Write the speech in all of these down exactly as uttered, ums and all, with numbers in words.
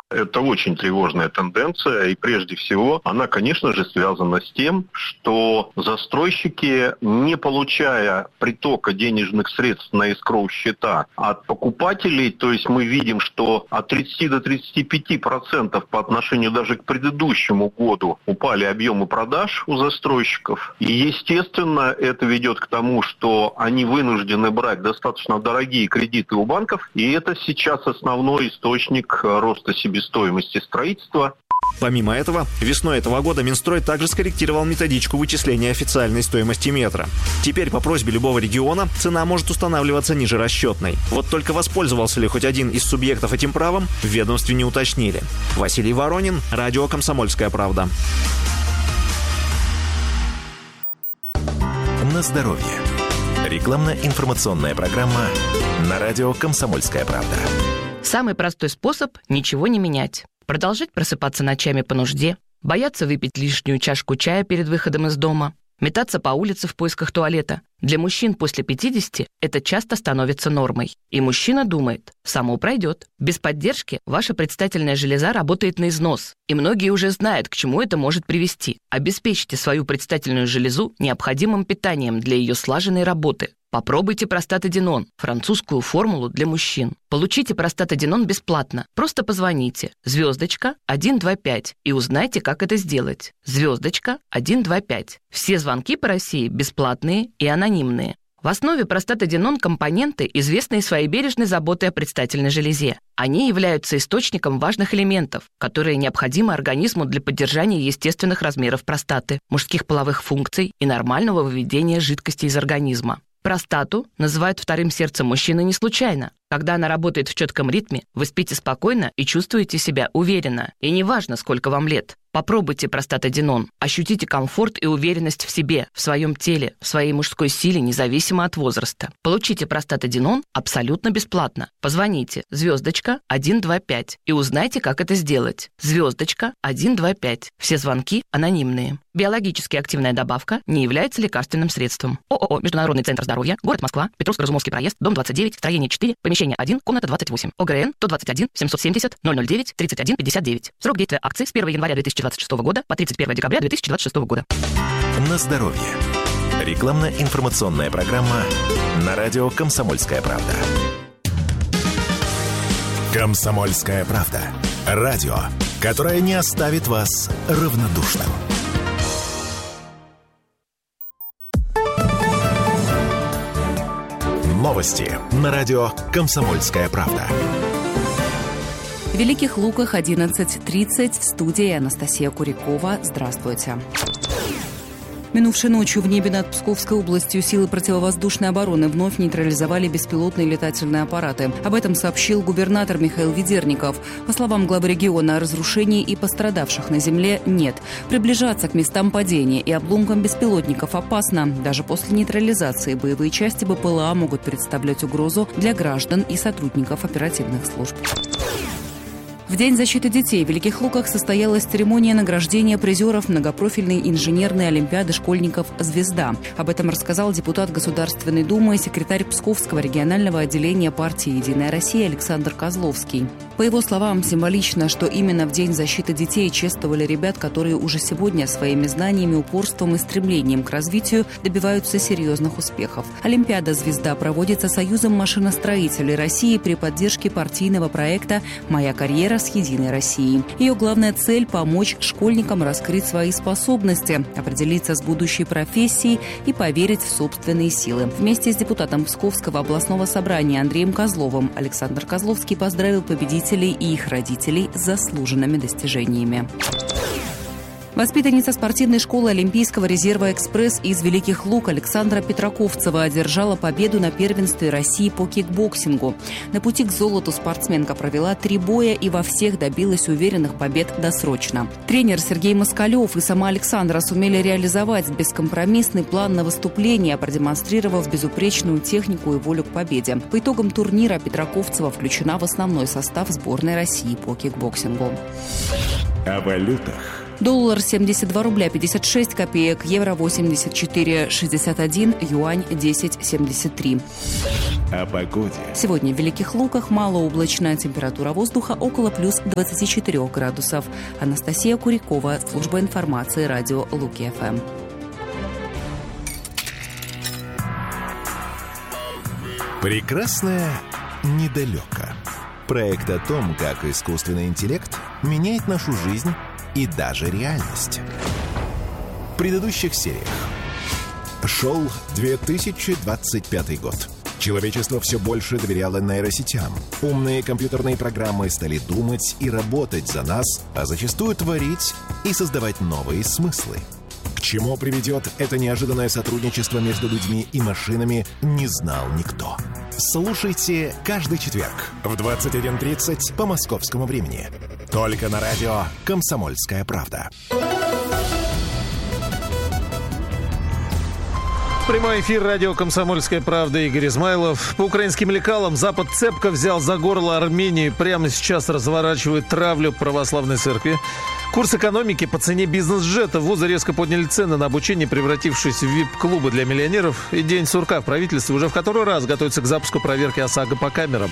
Это очень тревожная тенденция, и прежде всего она, конечно же, связана с тем, что застройщики, не получая притока денежных средств на эскроу-счета от покупателей, то есть мы видим, что от тридцати до тридцати пяти процентов по отношению даже к предыдущему году упали объемы продаж у застройщиков. И, естественно, это ведет к тому, что они вынуждены брать достаточно дорогие кредиты у банков, и это сейчас основной источник роста себестоимости. стоимости строительства. Помимо этого, весной этого года Минстрой также скорректировал методичку вычисления официальной стоимости метра. Теперь по просьбе любого региона цена может устанавливаться ниже расчетной. Вот только воспользовался ли хоть один из субъектов этим правом, в ведомстве не уточнили. Василий Воронин, радио «Комсомольская правда». На здоровье. Рекламно-информационная программа на радио «Комсомольская правда». Самый простой способ – ничего не менять. Продолжать просыпаться ночами по нужде, бояться выпить лишнюю чашку чая перед выходом из дома, метаться по улице в поисках туалета. Для мужчин после пятидесяти это часто становится нормой. И мужчина думает, само пройдет. Без поддержки ваша предстательная железа работает на износ. И многие уже знают, к чему это может привести. Обеспечьте свою предстательную железу необходимым питанием для ее слаженной работы. Попробуйте простатадинон, французскую формулу для мужчин. Получите простатадинон бесплатно. Просто позвоните звездочка один два пять и узнайте, как это сделать. Звездочка один два пять. Все звонки по России бесплатные и анонимные. В основе простатадинон компоненты, известные своей бережной заботой о предстательной железе. Они являются источником важных элементов, которые необходимы организму для поддержания естественных размеров простаты, мужских половых функций и нормального выведения жидкости из организма. Простату называют вторым сердцем мужчины не случайно. Когда она работает в четком ритме, вы спите спокойно и чувствуете себя уверенно. И неважно, сколько вам лет. Попробуйте простатадинон. Ощутите комфорт и уверенность в себе, в своем теле, в своей мужской силе, независимо от возраста. Получите простатадинон абсолютно бесплатно. Позвоните звездочка один два пять и узнайте, как это сделать. Звездочка один два пять. Все звонки анонимные. Биологически активная добавка не является лекарственным средством. ООО «Международный центр здоровья», город Москва, Петровско-Разумовский проезд, дом двадцать девять, строение четыре, помещение один, комната двадцать восемь. ОГРН сто двадцать один семьсот семьдесят ноль ноль девять тридцать один пятьдесят девять. Срок действия акции с первого января две тысячи двадцать шестого года по тридцать первое декабря две тысячи двадцать шестого года. На здоровье. Рекламно-информационная программа на радио «Комсомольская правда». «Комсомольская правда». Радио, которое не оставит вас равнодушным. Новости на радио «Комсомольская правда». В Великих Луках одиннадцать тридцать. В студии Анастасия Курякова. Здравствуйте. Минувшей ночью в небе над Псковской областью силы противовоздушной обороны вновь нейтрализовали беспилотные летательные аппараты. Об этом сообщил губернатор Михаил Ведерников. По словам главы региона, разрушений и пострадавших на земле нет. Приближаться к местам падения и обломкам беспилотников опасно. Даже после нейтрализации боевые части БПЛА могут представлять угрозу для граждан и сотрудников оперативных служб. В День защиты детей в Великих Луках состоялась церемония награждения призеров многопрофильной инженерной олимпиады школьников «Звезда». Об этом рассказал депутат Государственной Думы и секретарь Псковского регионального отделения партии «Единая Россия» Александр Козловский. По его словам, символично, что именно в День защиты детей чествовали ребят, которые уже сегодня своими знаниями, упорством и стремлением к развитию добиваются серьезных успехов. Олимпиада «Звезда» проводится Союзом машиностроителей России при поддержке партийного проекта «Моя карьера с Единой Россией». Ее главная цель – помочь школьникам раскрыть свои способности, определиться с будущей профессией и поверить в собственные силы. Вместе с депутатом Псковского областного собрания Андреем Козловым Александр Козловский поздравил победителей и их родителей с заслуженными достижениями. Воспитанница спортивной школы Олимпийского резерва «Экспресс» из Великих Лук Александра Петраковцева одержала победу на первенстве России по кикбоксингу. На пути к золоту спортсменка провела три боя и во всех добилась уверенных побед досрочно. Тренер Сергей Москалев и сама Александра сумели реализовать бескомпромиссный план на выступление, продемонстрировав безупречную технику и волю к победе. По итогам турнира Петраковцева включена в основной состав сборной России по кикбоксингу. О валютах Доллар семьдесят два рубля пятьдесят шесть копеек, евро восемьдесят четыре шестьдесят один, юань десять семьдесят три. О погоде. Сегодня в Великих Луках малооблачная, температура воздуха около плюс двадцать четыре градусов. Анастасия Курикова, служба информации, радио Луки-ФМ. Прекрасное недалеко. Проект о том, как искусственный интеллект меняет нашу жизнь и даже реальность. В предыдущих сериях. Шел две тысячи двадцать пятый год. Человечество все больше доверяло нейросетям. Умные компьютерные программы стали думать и работать за нас, а зачастую творить и создавать новые смыслы. К чему приведет это неожиданное сотрудничество между людьми и машинами, не знал никто. Слушайте каждый четверг в двадцать один тридцать по московскому времени. Только на радио «Комсомольская правда». Прямой эфир радио «Комсомольская правда», Игорь Измайлов. По украинским лекалам Запад цепко взял за горло Армению. Прямо сейчас разворачивает травлю православной церкви. Курс экономики по цене бизнес-джета. Вузы резко подняли цены на обучение, превратившись в вип-клубы для миллионеров. И день сурка в правительстве уже в который раз готовится к запуску проверки ОСАГО по камерам.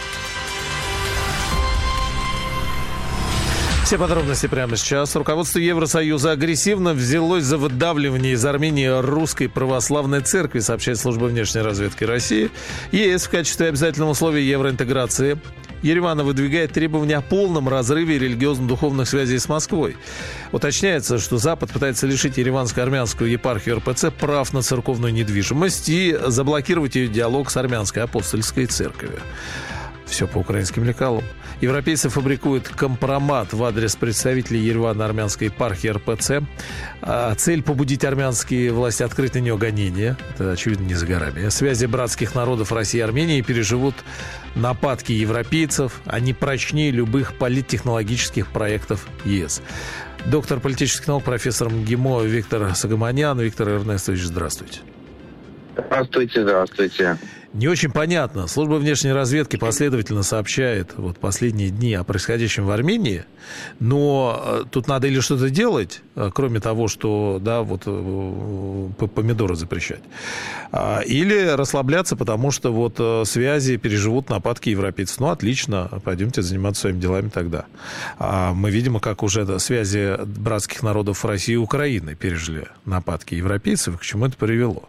Все подробности прямо сейчас. Руководство Евросоюза агрессивно взялось за выдавливание из Армении русской православной церкви, сообщает служба внешней разведки России. ЕС в качестве обязательного условия евроинтеграции Еревана выдвигает требования о полном разрыве религиозно-духовных связей с Москвой. Уточняется, что Запад пытается лишить ереванско-армянскую епархию эр пэ цэ прав на церковную недвижимость и заблокировать ее диалог с армянской апостольской церковью. Все по украинским лекалам. Европейцы фабрикуют компромат в адрес представителей Еревана-армянской епархии эр пэ цэ. А цель — побудить армянские власти открыть на нее гонения. Это, очевидно, не за горами. Связи братских народов России и Армении переживут нападки европейцев. Они прочнее любых политтехнологических проектов ЕС. Доктор политических наук, профессор МГИМО Виктор Сагаманян. Виктор Эрнестович, здравствуйте. Здравствуйте, здравствуйте. Не очень понятно. Служба внешней разведки последовательно сообщает вот последние дни о происходящем в Армении, но тут надо или что-то делать, кроме того, что, да, вот помидоры запрещать, или расслабляться, потому что вот связи переживут нападки европейцев. Ну, отлично, пойдемте заниматься своими делами тогда. Мы видим, как уже связи братских народов России и Украины пережили нападки европейцев, к чему это привело.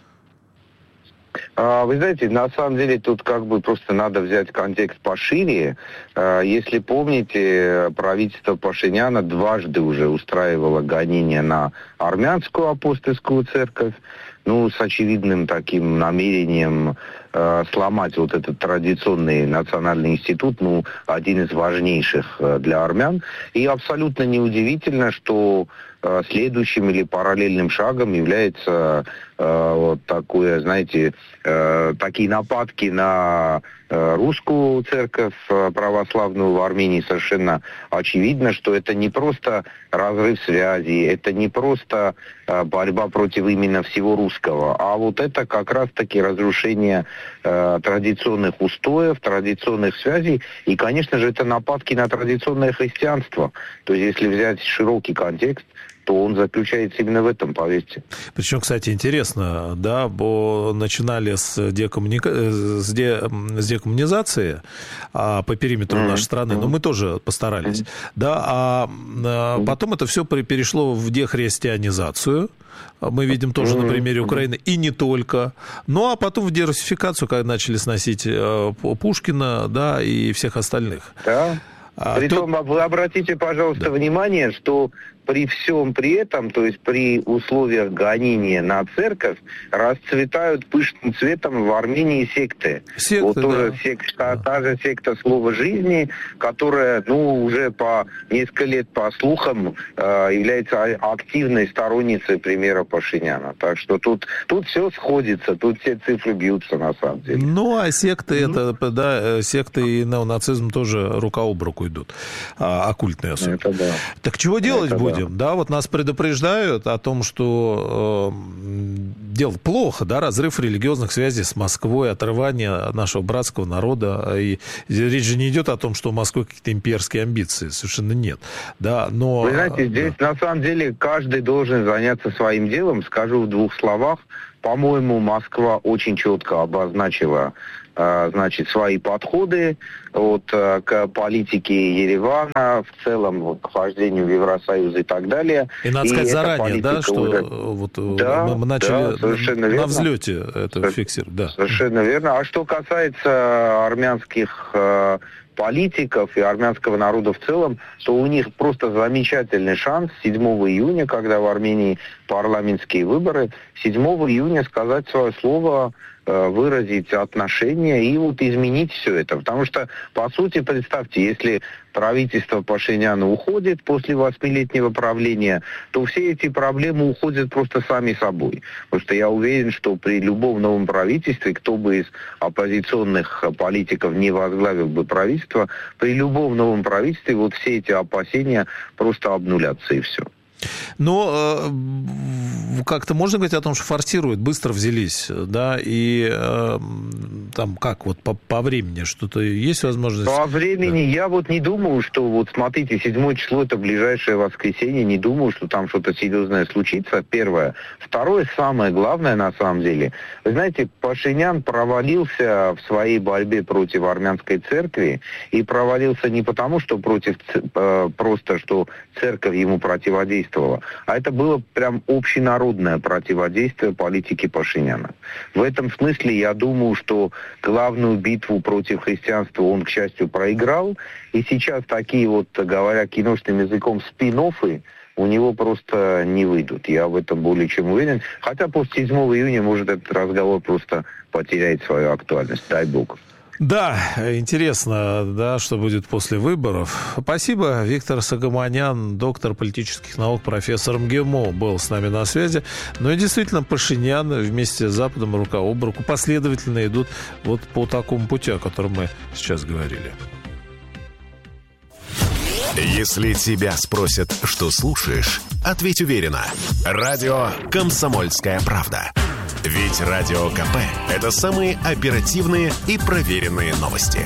Вы знаете, на самом деле тут как бы просто надо взять контекст пошире. Если помните, правительство Пашиняна дважды уже устраивало гонения на армянскую апостольскую церковь, ну, с очевидным таким намерением э, сломать вот этот традиционный национальный институт, ну, один из важнейших э, для армян. И абсолютно неудивительно, что э, следующим или параллельным шагом является э, вот такое, знаете, э, такие нападки на э, русскую церковь э, православную в Армении. Совершенно очевидно, что это не просто разрыв связи, это не просто э, борьба против именно всего русского, а вот это как раз-таки разрушение э, традиционных устоев, традиционных связей, и, конечно же, это нападки на традиционное христианство. То есть, если взять широкий контекст, то он заключается именно в этом повесте. Причем, кстати, интересно, да, бо начинали с, декоммуника... с, де... с декоммунизации а, по периметру mm-hmm. нашей страны, но мы тоже постарались, mm-hmm. да, а, а потом это все перешло в дехристианизацию. Мы видим тоже на примере Украины, и не только. Ну, а потом в дерусификацию, когда начали сносить э, Пушкина, да, и всех остальных. Да. А, Притом, то... вы обратите, пожалуйста, да. внимание, что при всем при этом, то есть при условиях гонения на церковь, расцветают пышным цветом в Армении секты. Секты, вот тоже да. секта, да. та же секта «Слово жизни», которая, ну, уже по несколько лет, по слухам, э, является активной сторонницей примера Пашиняна. Так что тут, тут все сходится, тут все цифры бьются на самом деле. Ну, а секты, mm-hmm. это, да, секты и неонацизм тоже рука об руку идут, а, оккультные особенно. Это да. Так чего делать Это будем? Да. да, вот нас предупреждают о том, что э, дело плохо, да, разрыв религиозных связей с Москвой, отрывание нашего братского народа. И речь же не идет о том, что у Москвы какие-то имперские амбиции, совершенно нет. Да, но... Вы знаете, здесь да. на самом деле каждый должен заняться своим делом. Скажу в двух словах. По-моему, Москва очень четко обозначила, значит, свои подходы вот, к политике Еревана, в целом вот, к вхождению в Евросоюз и так далее. И надо и сказать заранее, да, что уже... вот да, мы начали да, на, на взлете это Сов... фиксировать. Да. Совершенно верно. А что касается армянских политиков и армянского народа в целом, то у них просто замечательный шанс седьмого июня, когда в Армении парламентские выборы, седьмого июня сказать свое слово, выразить отношения и вот изменить все это. Потому что, по сути, представьте, если правительство Пашиняна уходит после восьмилетнего правления, то все эти проблемы уходят просто сами собой. Потому что я уверен, что при любом новом правительстве, кто бы из оппозиционных политиков не возглавил бы правительство, при любом новом правительстве вот все эти опасения просто обнулятся и все. Но э, как-то можно говорить о том, что форсируют, быстро взялись, да, и э, там как вот по, по времени что-то есть возможность? По времени да. я вот не думаю, что вот смотрите, седьмое число это ближайшее воскресенье, не думаю, что там что-то серьезное случится, первое. Второе, самое главное на самом деле, вы знаете, Пашинян провалился в своей борьбе против армянской церкви, и провалился не потому, что против э, просто, что церковь ему противодействует, а это было прям общенародное противодействие политике Пашиняна. В этом смысле я думаю, что главную битву против христианства он, к счастью, проиграл. И сейчас такие вот, говоря киношным языком, спин-оффы у него просто не выйдут. Я в этом более чем уверен. Хотя после седьмого июня, может, этот разговор просто потеряет свою актуальность. Дай бог. Да, интересно, да, что будет после выборов. Спасибо. Виктор Согомонян, доктор политических наук, профессор МГИМО, был с нами на связи. Ну и действительно, Пашинян вместе с Западом рука об руку последовательно идут вот по такому пути, о котором мы сейчас говорили. Если тебя спросят, что слушаешь, ответь уверенно. Радио «Комсомольская правда». Ведь Радио КП – это самые оперативные и проверенные новости.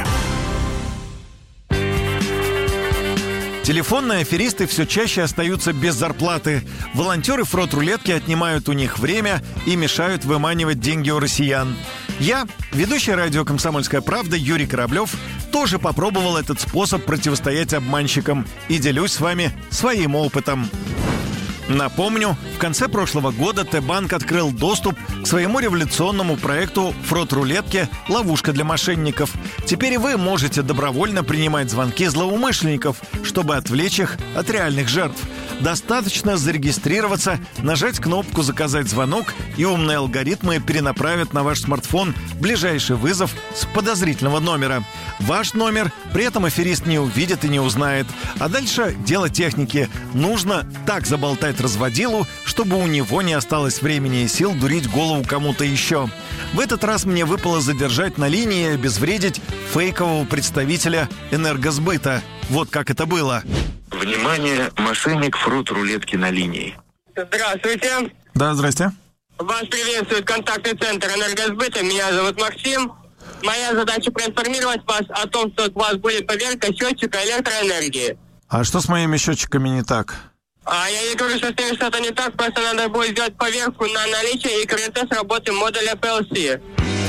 Телефонные аферисты все чаще остаются без зарплаты. Волонтеры фрот-рулетки отнимают у них время и мешают выманивать деньги у россиян. Я, ведущий радио «Комсомольская правда» Юрий Кораблев, тоже попробовал этот способ противостоять обманщикам и делюсь с вами своим опытом. Напомню, в конце прошлого года Т-банк открыл доступ к своему революционному проекту фрот-рулетки «Ловушка для мошенников». Теперь и вы можете добровольно принимать звонки злоумышленников, чтобы отвлечь их от реальных жертв. Достаточно зарегистрироваться, нажать кнопку «Заказать звонок», и умные алгоритмы перенаправят на ваш смартфон ближайший вызов с подозрительного номера. Ваш номер при этом аферист не увидит и не узнает. А дальше дело техники. Нужно так заболтать разводилу, чтобы у него не осталось времени и сил дурить голову кому-то еще. В этот раз мне выпало задержать на линии и обезвредить фейкового представителя энергосбыта. Вот как это было. Внимание, мошенник фрот-рулетки на линии. Здравствуйте. Да, здрасте. Вас приветствует контактный центр энергосбыта. Меня зовут Максим. Моя задача проинформировать вас о том, что у вас будет проверка счетчика электроэнергии. А что с моими счетчиками не так? А я не говорю, что с ними что-то не так, просто надо будет сделать поверку на наличие и КРТ с работы модуля пи эл си.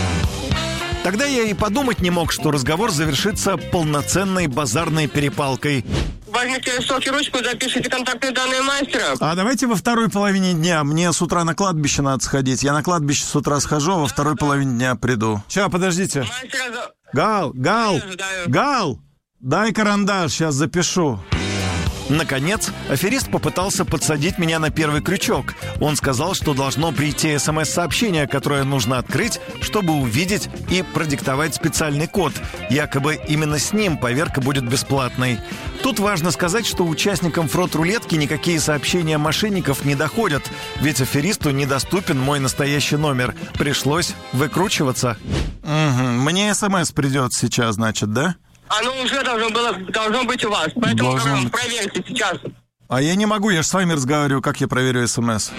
Тогда я и подумать не мог, что разговор завершится полноценной базарной перепалкой. Возьмите листок и ручку, запишите контактные данные мастера. А давайте во второй половине дня. Мне с утра на кладбище надо сходить. Я на кладбище с утра схожу, а во второй половине дня приду. Сейчас, подождите. Мастера... Гал, Гал, Гал, дай карандаш, сейчас запишу. Наконец, аферист попытался подсадить меня на первый крючок. Он сказал, что должно прийти смс-сообщение, которое нужно открыть, чтобы увидеть и продиктовать специальный код. Якобы именно с ним поверка будет бесплатной. Тут важно сказать, что участникам фрот-рулетки никакие сообщения мошенников не доходят, ведь аферисту недоступен мой настоящий номер. Пришлось выкручиваться. Угу. Мне смс придет сейчас, значит, да? Оно уже должно было, должно быть у вас. Поэтому Должно быть. проверьте сейчас. А я не могу, я же с вами разговариваю, как я проверю СМС?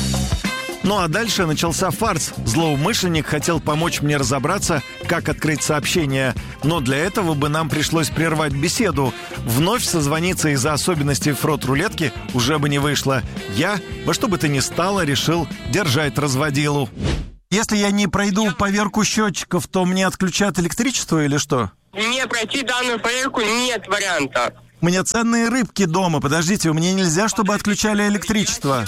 Ну а дальше начался фарс. Злоумышленник хотел помочь мне разобраться, как открыть сообщение. Но для этого бы нам пришлось прервать беседу. Вновь созвониться из-за особенностей фрот-рулетки уже бы не вышло. Я, во что бы то ни стало, решил держать разводилу. Если я не пройду поверку счетчиков, то мне отключат электричество или что? Не пройти данную проверку нет варианта. У меня ценные рыбки дома. Подождите, у меня нельзя, чтобы отключали электричество.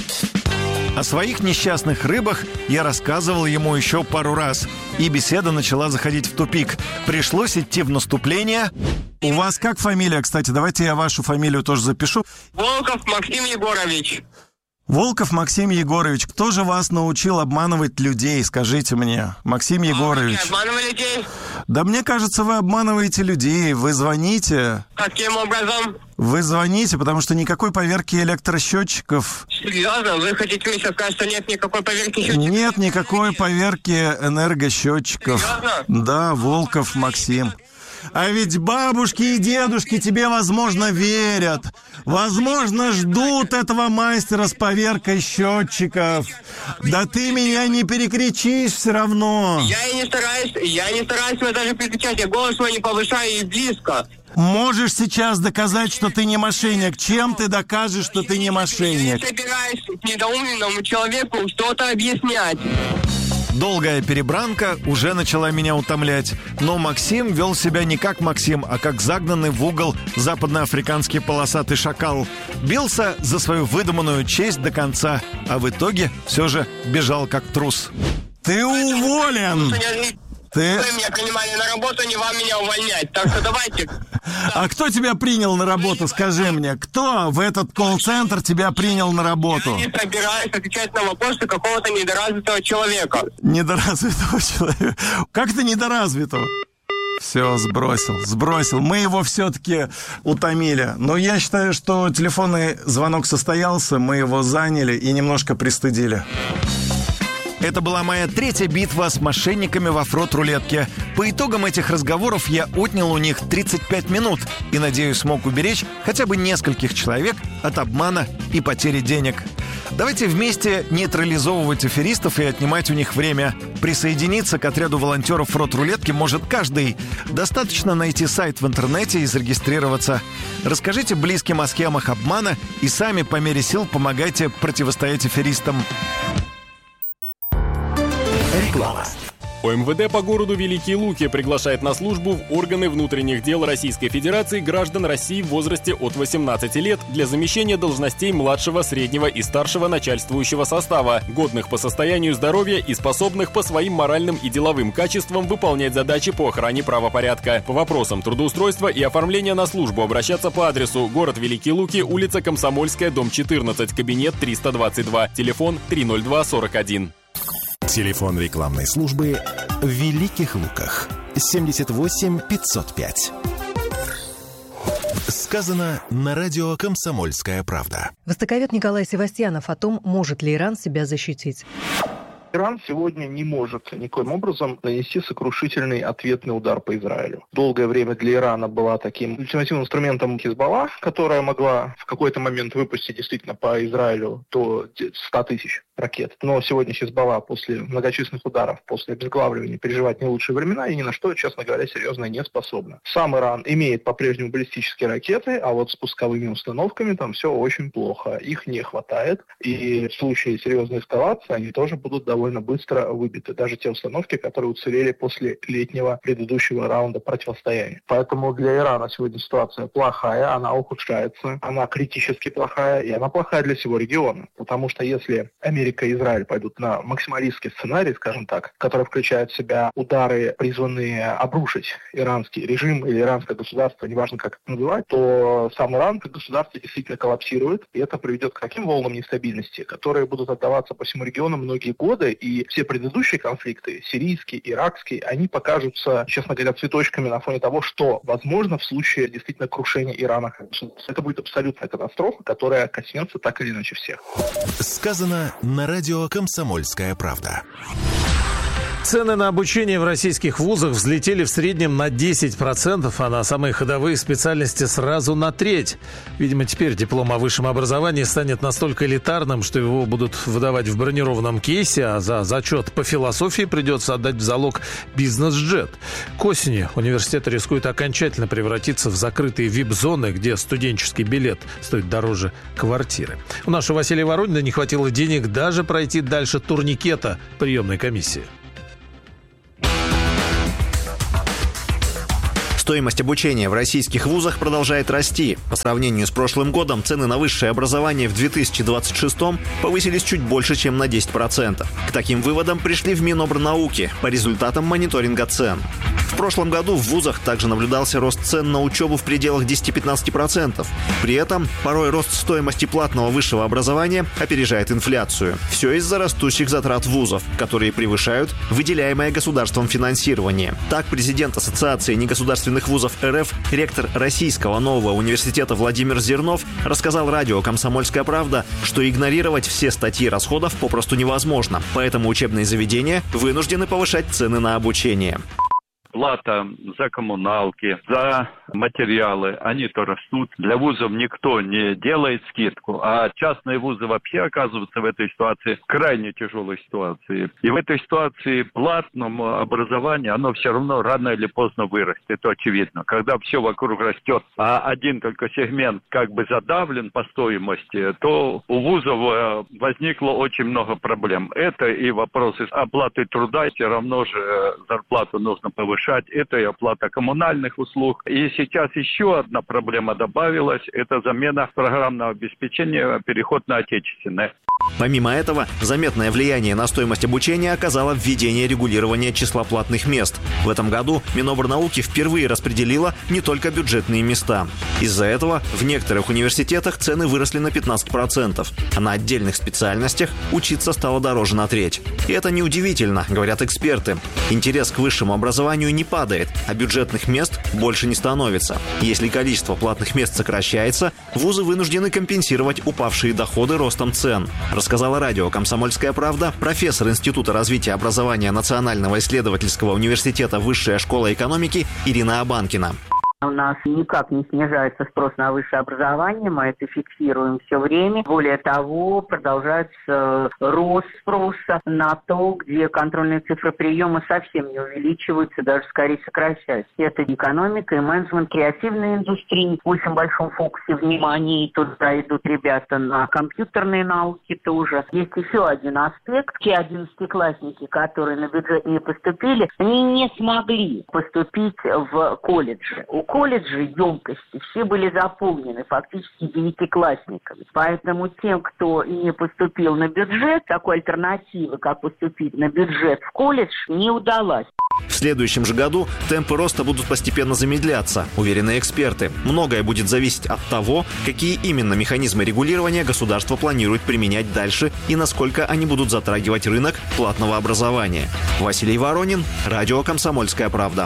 О своих несчастных рыбах я рассказывал ему еще пару раз. И беседа начала заходить в тупик. Пришлось идти в наступление. У вас как фамилия, кстати? Давайте я вашу фамилию тоже запишу. Волков Максим Егорович. Волков Максим Егорович. Кто же вас научил обманывать людей, скажите мне, Максим Егорович? А, обманывали людей? Да мне кажется, вы обманываете людей. Вы звоните. Каким образом? Вы звоните, потому что никакой поверки электросчетчиков... Серьезно? Вы хотите мне сейчас сказать, что нет никакой поверки счетчиков? Нет никакой поверки энергосчетчиков. Серьезно? Да, Волков Максим. А ведь бабушки и дедушки тебе, возможно, верят. Возможно, ждут этого мастера с поверкой счетчиков. Да ты меня не перекричишь все равно. Я и не стараюсь, я не стараюсь меня даже перекричать. Я голос свой не повышаю и близко. Можешь сейчас доказать, что ты не мошенник. Чем ты докажешь, что ты не мошенник? Я не собираюсь недоуменному человеку что-то объяснять. Долгая перебранка уже начала меня утомлять. Но Максим вел себя не как Максим, а как загнанный в угол западноафриканский полосатый шакал. Бился за свою выдуманную честь до конца, а в итоге все же бежал как трус. Ты уволен! Ты... Вы меня принимали на работу, не вам меня увольнять. Так что давайте... А кто тебя принял на работу, скажи мне? Кто в этот колл-центр тебя принял на работу? Я не собираюсь отвечать на вопросы какого-то недоразвитого человека. Недоразвитого человека? Как ты недоразвитого? Все, сбросил, сбросил. Мы его все-таки утомили. Но я считаю, что телефонный звонок состоялся, мы его заняли и немножко пристыдили. Это была моя третья битва с мошенниками во фрот-рулетке. По итогам этих разговоров я отнял у них тридцать пять минут и, надеюсь, смог уберечь хотя бы нескольких человек от обмана и потери денег. Давайте вместе нейтрализовывать аферистов и отнимать у них время. Присоединиться к отряду волонтеров фрот-рулетки может каждый. Достаточно найти сайт в интернете и зарегистрироваться. Расскажите близким о схемах обмана и сами по мере сил помогайте противостоять аферистам. Реклама. ОМВД по городу Великие Луки приглашает на службу в органы внутренних дел Российской Федерации граждан России в возрасте от восемнадцати лет для замещения должностей младшего, среднего и старшего начальствующего состава, годных по состоянию здоровья и способных по своим моральным и деловым качествам выполнять задачи по охране правопорядка. По вопросам трудоустройства и оформления на службу обращаться по адресу город Великие Луки, улица Комсомольская, дом четырнадцать, кабинет триста двадцать два, телефон три ноль два сорок один. Телефон рекламной службы в Великих Луках. семьдесят восемь пятьсот пять. Сказано на радио «Комсомольская правда». Востоковед Николай Севастьянов о том, может ли Иран себя защитить. Иран сегодня не может никоим образом нанести сокрушительный ответный удар по Израилю. Долгое время для Ирана была таким ультимативным инструментом Хизбалла, которая могла в какой-то момент выпустить действительно по Израилю до ста тысяч ракет. Но сегодня Хизбалла после многочисленных ударов, после обезглавливания переживает не лучшие времена и ни на что, честно говоря, серьезно не способна. Сам Иран имеет по-прежнему баллистические ракеты, а вот с пусковыми установками там все очень плохо. Их не хватает, и в случае серьезной эскалации они тоже будут довольно довольно быстро выбиты. Даже те установки, которые уцелели после летнего предыдущего раунда противостояния. Поэтому для Ирана сегодня ситуация плохая, она ухудшается, она критически плохая, и она плохая для всего региона. Потому что если Америка и Израиль пойдут на максималистский сценарий, скажем так, который включает в себя удары, призванные обрушить иранский режим или иранское государство, неважно как это называть, то сам Иран как государство действительно коллапсирует, и это приведет к таким волнам нестабильности, которые будут отдаваться по всему региону многие годы, и все предыдущие конфликты, сирийский, иракский, они покажутся, честно говоря, цветочками на фоне того, что возможно в случае действительно крушения Ирана. Это будет абсолютная катастрофа, которая коснется так или иначе всех. Сказано на радио «Комсомольская правда». Цены на обучение в российских вузах взлетели в среднем на десять процентов, а на самые ходовые специальности сразу на треть. Видимо, теперь диплом о высшем образовании станет настолько элитарным, что его будут выдавать в бронированном кейсе, а за зачет по философии придется отдать в залог бизнес-джет. К осени университет рискует окончательно превратиться в закрытые вип-зоны, где студенческий билет стоит дороже квартиры. У нашего Василия Воронина не хватило денег даже пройти дальше турникета приемной комиссии. Стоимость обучения в российских вузах продолжает расти. По сравнению с прошлым годом цены на высшее образование в две тысячи двадцать шестом повысились чуть больше, чем на десять процентов. К таким выводам пришли в Минобрнауки по результатам мониторинга цен. В прошлом году в вузах также наблюдался рост цен на учебу в пределах десять-пятнадцать процентов. При этом порой рост стоимости платного высшего образования опережает инфляцию. Все из-за растущих затрат вузов, которые превышают выделяемое государством финансирование. Так, президент Ассоциации негосударственных вузов РФ, ректор Российского нового университета Владимир Зернов рассказал радио «Комсомольская правда», что игнорировать все статьи расходов попросту невозможно, поэтому учебные заведения вынуждены повышать цены на обучение. Плата за коммуналки, за материалы, они то растут. Для вузов никто не делает скидку, а частные вузы вообще оказываются в этой ситуации, в крайне тяжелой ситуации. И в этой ситуации платному образованию, оно все равно рано или поздно вырастет, это очевидно. Когда все вокруг растет, а один только сегмент как бы задавлен по стоимости, то у вузов возникло очень много проблем. Это и вопросы оплаты труда, все равно же зарплату нужно повышать. Это и оплата коммунальных услуг. И сейчас еще одна проблема добавилась. Это замена программного обеспечения, переход на отечественное. Помимо этого, заметное влияние на стоимость обучения оказало введение регулирования числа платных мест. В этом году Минобрнауки впервые распределила не только бюджетные места. Из-за этого в некоторых университетах цены выросли на пятнадцать процентов, а на отдельных специальностях учиться стало дороже на треть. И это неудивительно, говорят эксперты. Интерес к высшему образованию не падает, а бюджетных мест больше не становится. Если количество платных мест сокращается, вузы вынуждены компенсировать упавшие доходы ростом цен, рассказала радио «Комсомольская правда» профессор Института развития образования Национального исследовательского университета Высшая школа экономики Ирина Абанкина. У нас никак не снижается спрос на высшее образование, мы это фиксируем все время. Более того, продолжается рост спроса на то, где контрольные цифры приема совсем не увеличиваются, даже скорее сокращаются. Это экономика и менеджмент, креативная индустрия в очень большом фокусе внимания. И туда идут ребята на компьютерные науки тоже. Есть еще один аспект. Те одиннадцатиклассники, которые на бюджет не поступили, они не смогли поступить в колледжи. У колледжи емкости все были заполнены фактически девятиклассниками. Поэтому тем, кто не поступил на бюджет, такой альтернативы, как поступить на бюджет в колледж, не удалось. В следующем же году темпы роста будут постепенно замедляться, уверены эксперты. Многое будет зависеть от того, какие именно механизмы регулирования государство планирует применять дальше и насколько они будут затрагивать рынок платного образования. Василий Воронин, радио «Комсомольская правда».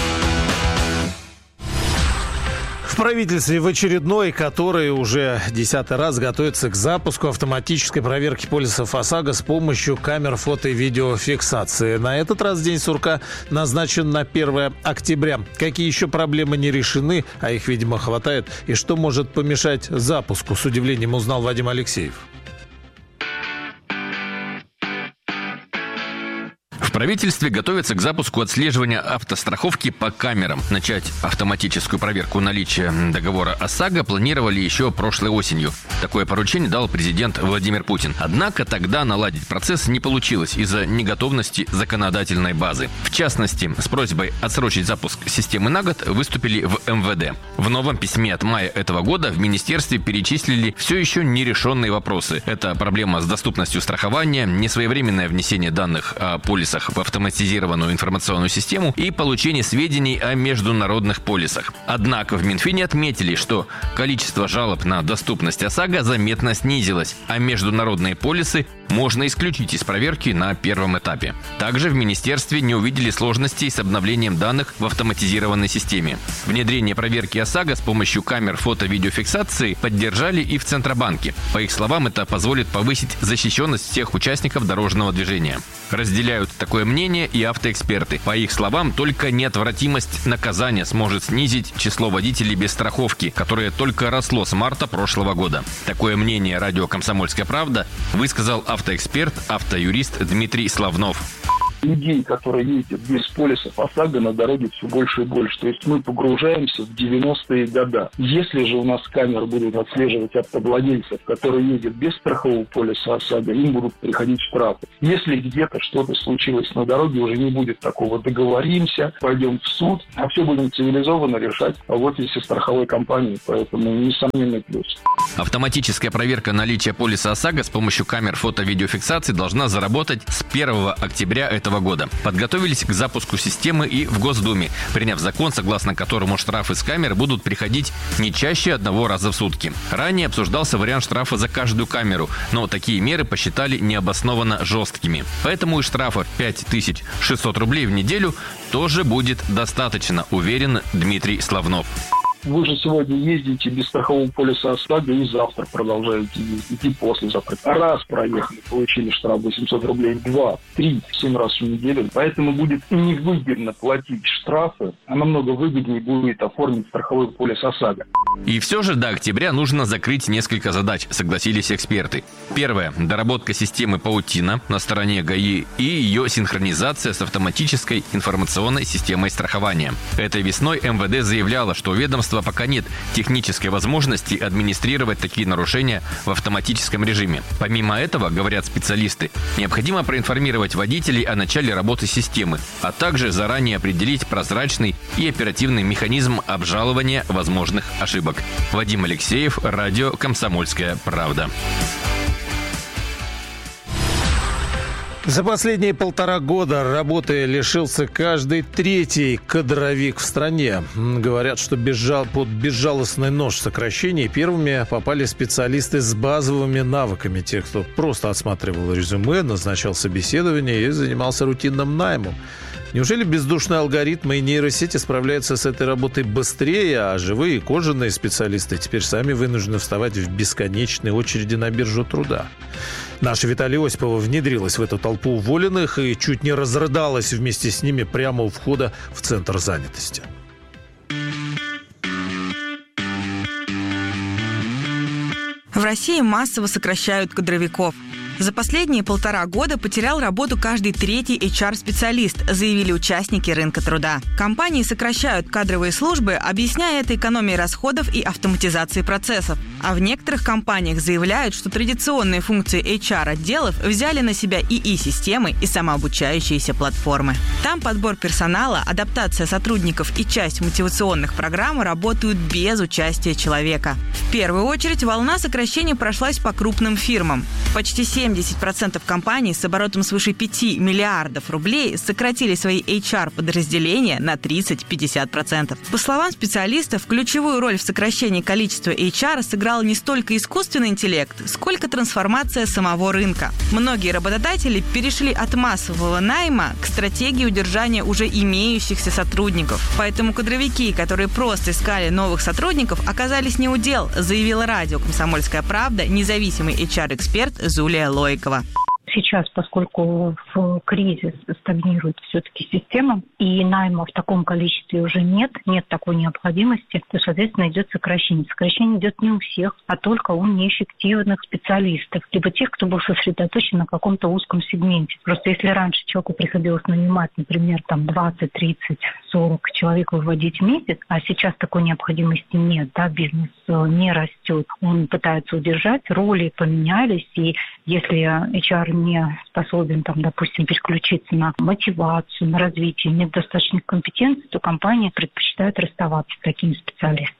В правительстве в очередной, который уже десятый раз готовится к запуску автоматической проверки полисов ОСАГО с помощью камер фото- и видеофиксации. На этот раз день сурка назначен на первое октября. Какие еще проблемы не решены, а их, видимо, хватает, и что может помешать запуску, с удивлением узнал Вадим Алексеев. В правительстве готовится к запуску отслеживания автостраховки по камерам. Начать автоматическую проверку наличия договора ОСАГО планировали еще прошлой осенью. Такое поручение дал президент Владимир Путин. Однако тогда наладить процесс не получилось из-за неготовности законодательной базы. В частности, с просьбой отсрочить запуск системы на год выступили в эм вэ дэ. В новом письме от мая этого года в министерстве перечислили все еще нерешенные вопросы. Это проблема с доступностью страхования, несвоевременное внесение данных о полисах в автоматизированную информационную систему и получение сведений о международных полисах. Однако в Минфине отметили, что количество жалоб на доступность ОСАГО заметно снизилось, а международные полисы можно исключить из проверки на первом этапе. Также в министерстве не увидели сложностей с обновлением данных в автоматизированной системе. Внедрение проверки ОСАГО с помощью камер фото-видеофиксации поддержали и в Центробанке. По их словам, это позволит повысить защищенность всех участников дорожного движения. Разделяют такое мнение и автоэксперты. По их словам, только неотвратимость наказания сможет снизить число водителей без страховки, которое только росло с марта прошлого года. Такое мнение радио «Комсомольская правда» высказал автоэксперт, автоюрист Дмитрий Славнов. Людей, которые ездят без полисов ОСАГО, на дороге все больше и больше. То есть мы погружаемся в девяностые годы. Если же у нас камеры будут отслеживать автовладельцев, которые ездят без страхового полиса ОСАГО, им будут приходить штрафы. Если где-то что-то случилось на дороге, уже не будет такого «договоримся, пойдем в суд», а все будем цивилизованно решать в офисе страховой компании. Поэтому несомненный плюс. Автоматическая проверка наличия полиса ОСАГО с помощью камер фото-видеофиксации должна заработать с первого октября этого года. Подготовились к запуску системы и в Госдуме, приняв закон, согласно которому штрафы с камер будут приходить не чаще одного раза в сутки. Ранее обсуждался вариант штрафа за каждую камеру, но такие меры посчитали необоснованно жесткими. Поэтому и штрафа в пять тысяч шестьсот рублей в неделю тоже будет достаточно, уверен Дмитрий Славнов. Вы же сегодня ездите без страхового полиса ОСАГО и завтра продолжаете ездить, и послезавтра. Раз проехали, получили штраф восемьсот рублей, два, три, семь раз в неделю. Поэтому будет невыгодно платить штрафы, а намного выгоднее будет оформить страховой полис ОСАГО. И все же до октября нужно закрыть несколько задач, согласились эксперты. Первое – доработка системы паутина на стороне ГАИ и ее синхронизация с автоматической информационной системой страхования. Этой весной эм вэ дэ заявляло, что у ведомства пока нет технической возможности администрировать такие нарушения в автоматическом режиме. Помимо этого, говорят специалисты, необходимо проинформировать водителей о начале работы системы, а также заранее определить прозрачный и оперативный механизм обжалования возможных ошибок. Вадим Алексеев, радио «Комсомольская правда». За последние полтора года работы лишился каждый третий кадровик в стране. Говорят, что безжал... под безжалостный нож сокращений первыми попали специалисты с базовыми навыками. Тех, кто просто отсматривал резюме, назначал собеседование и занимался рутинным наймом. Неужели бездушные алгоритмы и нейросети справляются с этой работой быстрее, а живые кожаные специалисты теперь сами вынуждены вставать в бесконечные очереди на биржу труда? Наша Виталия Осипова внедрилась в эту толпу уволенных и чуть не разрыдалась вместе с ними прямо у входа в центр занятости. В России массово сокращают кадровиков. За последние полтора года потерял работу каждый третий эйч ар-специалист, заявили участники рынка труда. Компании сокращают кадровые службы, объясняя это экономией расходов и автоматизацией процессов. А в некоторых компаниях заявляют, что традиционные функции эйч ар-отделов взяли на себя и и-системы, и самообучающиеся платформы. Там подбор персонала, адаптация сотрудников и часть мотивационных программ работают без участия человека. В первую очередь волна сокращений прошлась по крупным фирмам. Почти семьдесят процентов компаний с оборотом свыше пяти миллиардов рублей сократили свои эйч ар-подразделения на тридцать-пятьдесят процентов. По словам специалистов, ключевую роль в сокращении количества эйч ар сыграл не столько искусственный интеллект, сколько трансформация самого рынка. Многие работодатели перешли от массового найма к стратегии удержания уже имеющихся сотрудников. Поэтому кадровики, которые просто искали новых сотрудников, оказались не у дел, заявила радио «Комсомольская правда» независимый эйч ар-эксперт Зулия Лойкова. Сейчас, поскольку в кризис стагнирует все-таки система, и найма в таком количестве уже нет, нет такой необходимости, то, соответственно, идет сокращение. Сокращение идет не у всех, а только у неэффективных специалистов, либо тех, кто был сосредоточен на каком-то узком сегменте. Просто если раньше человеку приходилось нанимать, например, там двадцать, тридцать, сорок человек выводить в месяц, а сейчас такой необходимости нет, да, бизнес не растет, он пытается удержать, роли поменялись, и если эйч ар не способен, там, допустим, переключиться на мотивацию, на развитие, нет достаточных компетенций, то компания предпочитает расставаться с такими специалистами.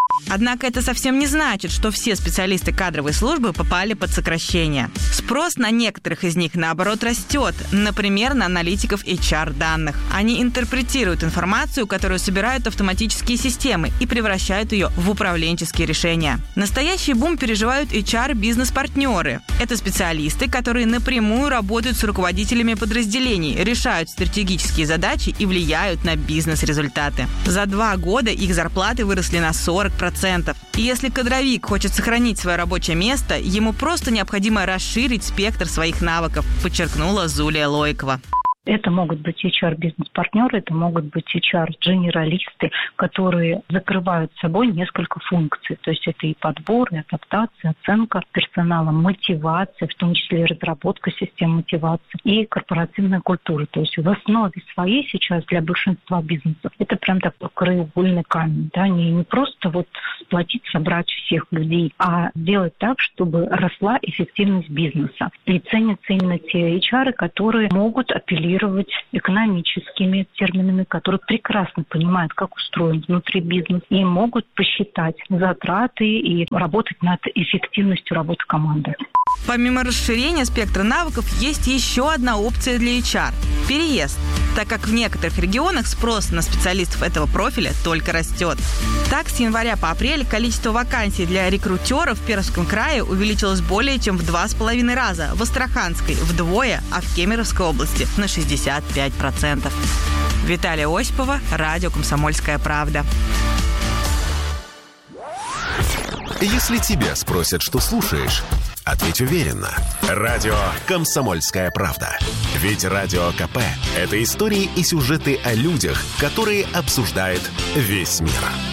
Однако это совсем не значит, что все специалисты кадровой службы попали под сокращение. Спрос на некоторых из них, наоборот, растет. Например, на аналитиков эйч ар-данных. Они интерпретируют информацию, которую собирают автоматические системы, и превращают ее в управленческие решения. Настоящий бум переживают эйч ар-бизнес-партнеры. Это специалисты, которые напрямую работают с руководителями подразделений, решают стратегические задачи и влияют на бизнес-результаты. За два года их зарплаты выросли на сорок процентов. И если кадровик хочет сохранить свое рабочее место, ему просто необходимо расширить спектр своих навыков, подчеркнула Зулия Лойкова. Это могут быть эйч ар-бизнес-партнеры, это могут быть эйч ар-генералисты, которые закрывают собой несколько функций. То есть это и подбор, и адаптация, оценка персонала, мотивация, в том числе и разработка систем мотивации, и корпоративная культура. То есть в основе своей сейчас для большинства бизнесов это прям такой краеугольный камень. Да? Не, не просто вот сплотить, собрать всех людей, а сделать так, чтобы росла эффективность бизнеса. И ценятся именно те эйч ар, которые могут апеллировать экономическими терминами, которые прекрасно понимают, как устроен внутри бизнес, и могут посчитать затраты и работать над эффективностью работы команды. Помимо расширения спектра навыков, есть еще одна опция для эйч ар – переезд, так как в некоторых регионах спрос на специалистов этого профиля только растет. Так, с января по апрель количество вакансий для рекрутеров в Пермском крае увеличилось более чем в два с половиной раза, в Астраханской – вдвое, а в Кемеровской области – на шестьдесят пять процентов. Виталия Осипова, радио «Комсомольская правда». Если тебя спросят, что слушаешь, ответь уверенно. Радио «Комсомольская правда». Ведь Радио КП – это истории и сюжеты о людях, которые обсуждает весь мир.